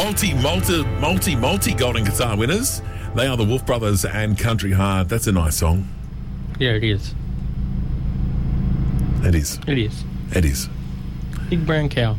multi golden guitar winners. They are the Wolf Brothers and Country Hard. That's a nice song. Yeah, it is. It is. It is. It is. Big brown cow.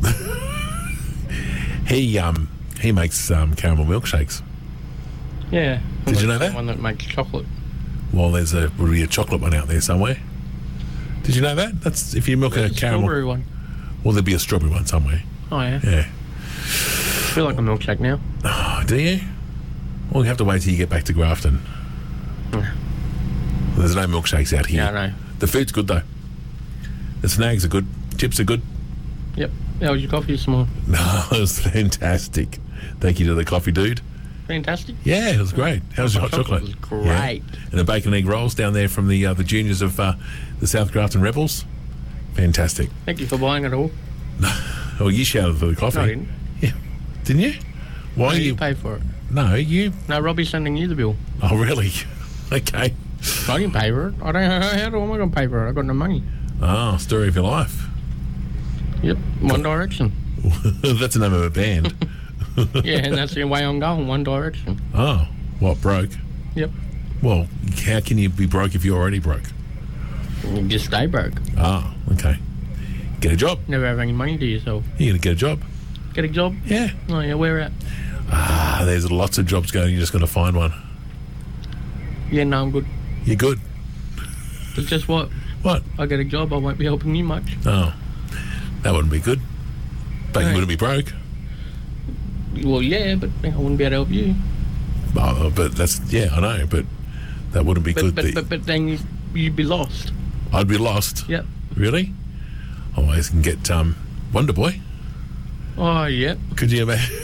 He makes caramel milkshakes. Yeah. Did you know that? One that makes chocolate. Well, there's would be a chocolate one out there somewhere. Did you know that? That's if you milk a caramel. Strawberry one. Well, there'd be a strawberry one somewhere. Oh, yeah. Yeah. I feel like a milkshake now. Oh, do you? Well, you have to wait till you get back to Grafton. Yeah. There's no milkshakes out here. Yeah, I know. The food's good, though. The snags are good. Chips are good. Yep. How was your coffee this morning? No, it was fantastic. Thank you to the coffee dude. Fantastic. Yeah, it was great. How was your hot chocolate? It was great. Yeah. And the bacon and egg rolls down there from the juniors of the South Grafton Rebels. Fantastic. Thank you for buying it all. Oh, you shouted for the coffee. No, I didn't. Yeah. Didn't you? Why No, you you pay for it. No, you... No, Robbie's sending you the bill. Oh, really? Okay. I didn't pay for it. I don't know. How am I going to pay for it? I got no money. Oh, story of your life. Yep. One Direction. That's the name of a band. Yeah, and that's the way I'm going. One Direction. Oh, what, broke? Yep. Well, how can you be broke if you're already broke? You just stay broke. Oh, okay. Get a job. Never have any money to yourself. You're going to get a job. Get a job? Yeah. Oh, yeah, where at? There's lots of jobs going. You just got to find one. Yeah, no, I'm good. You're good. But just what? What? I get a job, I won't be helping you much. Oh, that wouldn't be good. But No. you wouldn't be broke. Well, yeah, but I wouldn't be able to help you. Oh, but that's, yeah, I know, but that wouldn't be good. But then you'd be lost. I'd be lost. Yep. Really? Oh, I can get Wonder Boy. Oh, yep. Could you imagine?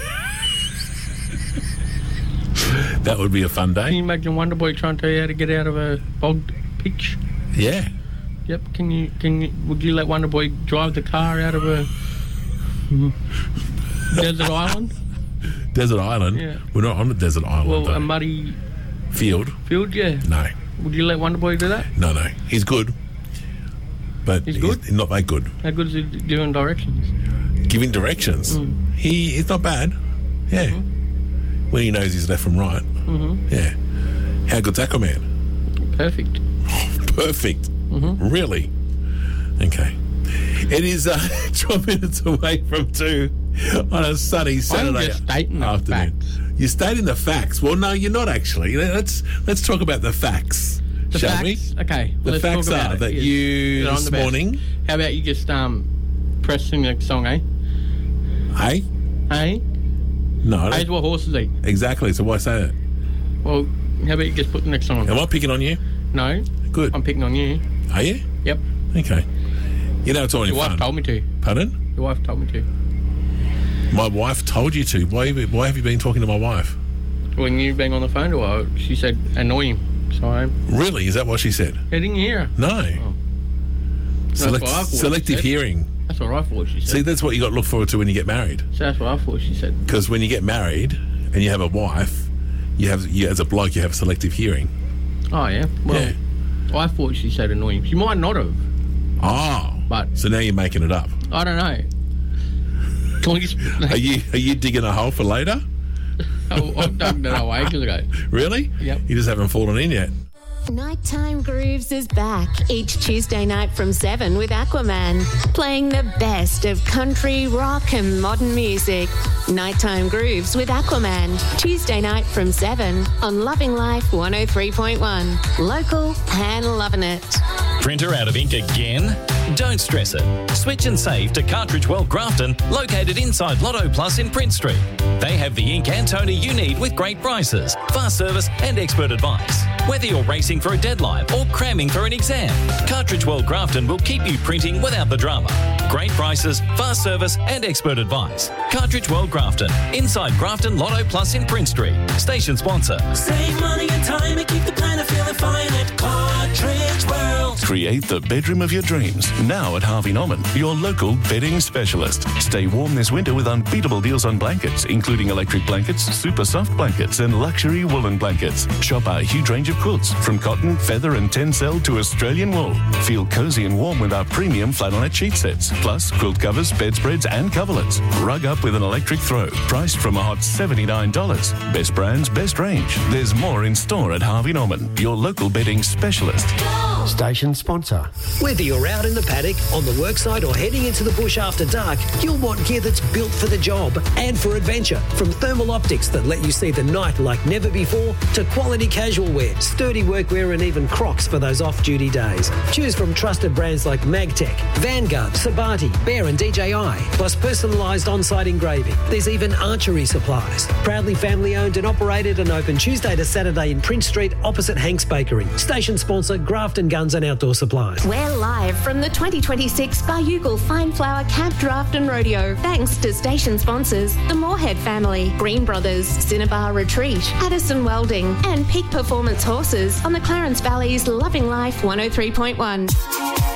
That would be a fun Can you day. imagine Wonder Boy trying to tell you how to get out of a bogged pitch? Yeah. Yep. Would you let Wonder Boy drive the car out of a desert island? Desert island? Yeah. We're not on a desert island, Well, though. a muddy Field? field, yeah. No. Would you let Wonder Boy do that? No. He's good. But He's good? not that good. How good is he giving directions? Giving directions. He's not bad. Yeah. When he knows he's left from right. Yeah. How good's Aquaman? Perfect. Perfect. Really? Okay. It is 12 minutes away from 2 on a sunny Saturday just stating the afternoon. facts. You're stating the facts. Well, no, you're not actually. Let's talk about the facts, The shall facts? we? Okay. The let's facts talk about are it. that Yes. you Get on this the best. morning... How about you just press the next song, eh? Hey? Hey? No, I Hey, don't- what horses eat? exactly. So why say that? Well, how about you just put the next song on? Am I picking on you? No, Good. I'm picking on you. Are you? Yep. Okay. You know it's all in Your wife fun. told me to. Pardon? Your wife told me to. My wife told you to. Why have you been talking to my wife? When you bang on the phone to her, she said, annoy him. So I Really? Is that what she said? didn't hear her. No. That's what I thought she Selective said. hearing. That's what I thought she said. See, that's what you got to look forward to when you get married. So that's what I thought she said. Because when you get married and you have a wife, you as a bloke, you have selective hearing. Oh, yeah? Well, Yeah. I thought she said annoy him. She might not have, Oh. but So now you're making it up. I don't know. Can we just... Are you digging a hole for later? I've done that away ages ago. Really? Yep. You just haven't fallen in yet. Nighttime Grooves is back each Tuesday night from 7 with Aquaman, playing the best of country, rock and modern music. Nighttime Grooves with Aquaman, Tuesday night from 7 on Loving Life 103.1. Local and loving it. Printer out of ink again? Don't stress it. Switch and save to Cartridge World Grafton, located inside Lotto Plus in Prince Street. They have the ink and toner you need with great prices, fast service and expert advice. Whether you're racing for a deadline or cramming for an exam, Cartridge World Grafton will keep you printing without the drama. Great prices, fast service and expert advice. Cartridge World Grafton, inside Grafton Lotto Plus in Prince Street. Station sponsor. Save money and time and keep the planner feeling fine at Cartridge World. Create the bedroom of your dreams Now at Harvey Norman, your local bedding specialist. Stay warm this winter with unbeatable deals on blankets, including electric blankets, super soft blankets, and luxury woolen blankets. Shop our huge range of quilts, from cotton, feather, and tencel to Australian wool. Feel cozy and warm with our premium flannelette sheet sets, plus quilt covers, bedspreads, and coverlets. Rug up with an electric throw, priced from a hot $79. Best brands, best range. There's more in store at Harvey Norman, your local bedding specialist. Station sponsor. Whether you're out in the paddock, on the worksite, or heading into the bush after dark, you'll want gear that's built for the job and for adventure. From thermal optics that let you see the night like never before, to quality casual wear, sturdy workwear, and even Crocs for those off-duty days. Choose from trusted brands like Magtech, Vanguard, Sabati, Bear, and DJI, plus personalised on-site engraving. There's even archery supplies. Proudly family-owned and operated and open Tuesday to Saturday in Prince Street opposite Hank's Bakery. Station sponsor Grafton Guns and Outdoor Supplies. We're live from the 2026 Bayougal Fine Flower Camp Draft and Rodeo, thanks to station sponsors the Moorhead family, Green Brothers, Cinnabar Retreat, Addison Welding, and Peak Performance Horses on the Clarence Valley's Loving Life 103.1.